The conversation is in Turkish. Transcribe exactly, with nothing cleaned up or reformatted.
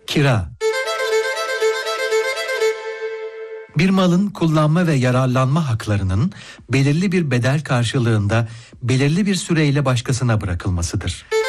Kira. Bir malın kullanma ve yararlanma haklarının belirli bir bedel karşılığında belirli bir süreyle başkasına bırakılmasıdır.